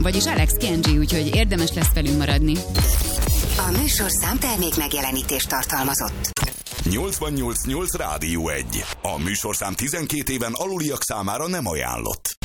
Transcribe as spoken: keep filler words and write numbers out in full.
vagyis Alex Kenji, úgyhogy érdemes lesz velünk maradni. A műsorszám termék megjelenítést tartalmazott. nyolcvannyolc nyolc Rádió egy. A műsorszám tizenkét éven aluliak számára nem ajánlott.